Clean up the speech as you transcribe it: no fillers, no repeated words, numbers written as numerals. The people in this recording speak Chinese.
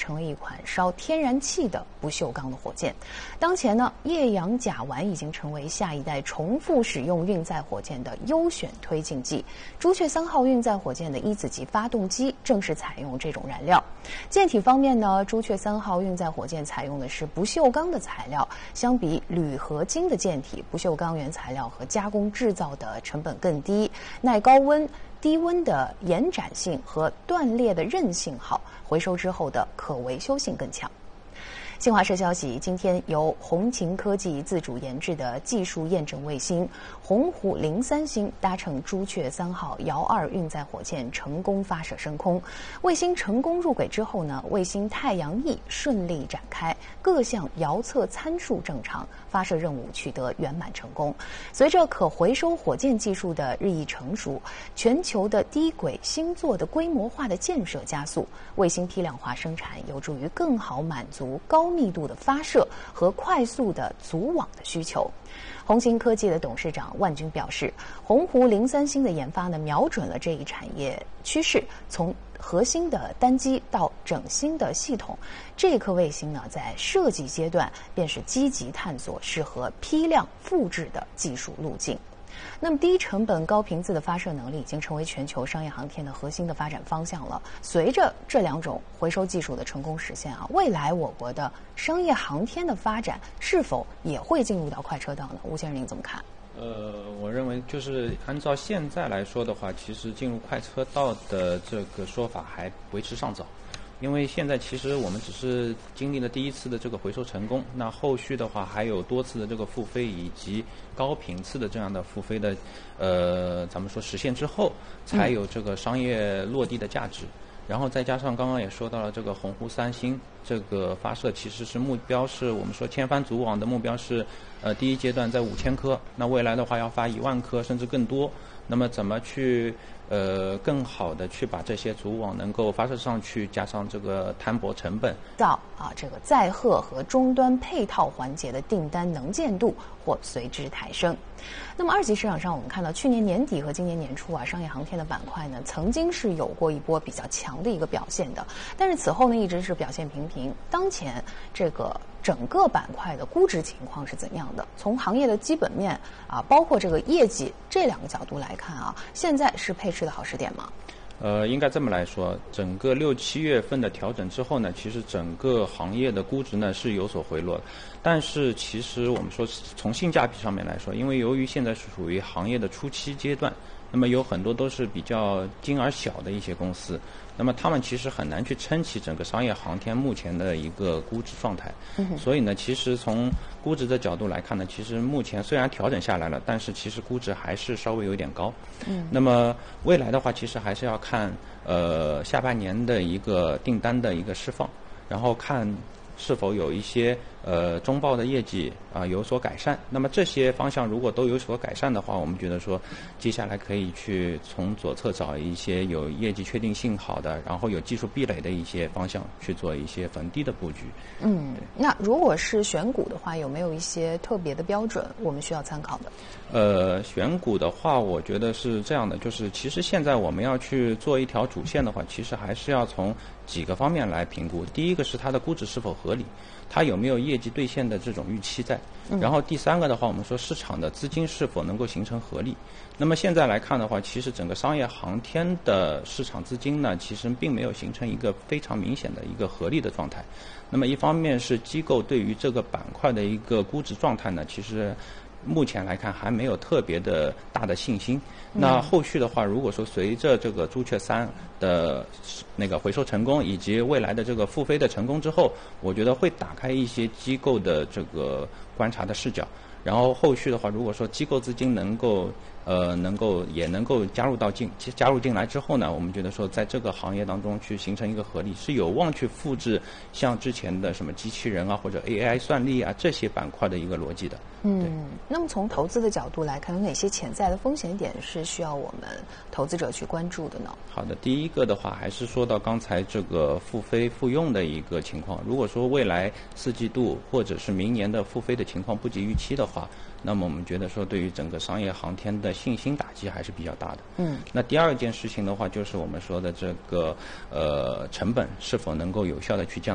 成为一款烧天然气的不锈钢的火箭。当前呢，液氧甲烷已经成为下一代重复使用运载火箭的优选推进剂。朱雀3号运载火箭的1子级发动机正是采用这种燃料。舰体方面呢，朱雀3号运载火箭采用的是不锈钢的材料，相比铝合金的舰体，不锈钢原材料和加工制造的成本更低，耐高温、低温的延展性和断裂的韧性好，回收之后的可维修性更强。新华社消息，今天由红擎科技自主研制的技术验证卫星鸿鹄03星搭乘朱雀3号遥2运载火箭成功发射升空。卫星成功入轨之后呢，卫星太阳翼顺利展开，各项遥测参数正常，发射任务取得圆满成功。随着可回收火箭技术的日益成熟，全球的低轨星座的规模化的建设加速，卫星批量化生产有助于更好满足高密度的发射和快速的组网的需求。红擎科技的董事长万军表示，鸿鹄03星的研发呢，瞄准了这一产业趋势，从核心的单机到整新的系统。这颗卫星呢，在设计阶段便是积极探索适合批量复制的技术路径。那么低成本高频次的发射能力已经成为全球商业航天的核心的发展方向了。随着这2种回收技术的成功实现啊，未来我国的商业航天的发展是否也会进入到快车道呢？吴先生您怎么看？ 我认为就是按照现在来说的话，其实进入快车道的这个说法还为时尚早。因为现在其实我们只是经历了第1次的这个回收成功，那后续的话还有多次的这个复飞以及高频次的这样的复飞的咱们说实现之后，才有这个商业落地的价值。然后再加上刚刚也说到了这个鸿鹄3星这个发射，其实是目标是我们说千帆组网的目标是第1阶段在5000颗，那未来的话要发1万颗甚至更多。那么怎么去更好的去把这些组网能够发射上去，加上这个摊薄成本， 到这个载荷和终端配套环节的订单能见度或随之抬升。那么2级市场上，我们看到去年年底和今年年初商业航天的板块呢，曾经是有过一波比较强的一个表现的，但是此后呢，一直是表现平平。当前这个整个板块的估值情况是怎样的？从行业的基本面包括这个业绩这2个角度来看现在是配置的好时点吗？ 应该这么来说，整个6、7月份的调整之后呢，其实整个行业的估值呢是有所回落的。但是其实我们说从性价比上面来说，因为由于现在是属于行业的初期阶段，那么有很多都是比较精而小的一些公司，那么他们其实很难去撑起整个商业航天目前的一个估值状态。所以呢，其实从估值的角度来看呢，其实目前虽然调整下来了，但是其实估值还是稍微有点高。那么未来的话，其实还是要看下半年的一个订单的一个释放，然后看是否有一些中报的业绩有所改善。那么这些方向如果都有所改善的话，我们觉得说接下来可以去从左侧找一些有业绩确定性好的，然后有技术壁垒的一些方向去做一些逢低的布局。 那如果是选股的话，有没有一些特别的标准我们需要参考的？ 选股的话，我觉得是这样的，就是其实现在我们要去做一条主线的话，其实还是要从几个方面来评估。第一个是它的估值是否合理，它有没有业绩兑现的这种预期在。然后第3个的话，我们说市场的资金是否能够形成合力。那么现在来看的话，其实整个商业航天的市场资金呢，其实并没有形成一个非常明显的一个合力的状态。那么一方面是机构对于这个板块的一个估值状态呢，其实目前来看还没有特别的大的信心。那后续的话，如果说随着这个朱雀3的那个回收成功，以及未来的这个复飞的成功之后，我觉得会打开一些机构的这个观察的视角。然后后续的话，如果说机构资金能够加入进来之后呢，我们觉得说在这个行业当中去形成一个合力，是有望去复制像之前的什么机器人或者 AI 算力这些板块的一个逻辑的。 那么从投资的角度来看，有哪些潜在的风险点是需要我们投资者去关注的呢？ 好的，第一个的话还是说到刚才这个复飞复用的一个情况。如果说未来4季度或者是明年的复飞的情况不及预期的话，那么我们觉得说对于整个商业航天的信心打击还是比较大的。那第二件事情的话，就是我们说的这个成本是否能够有效的去降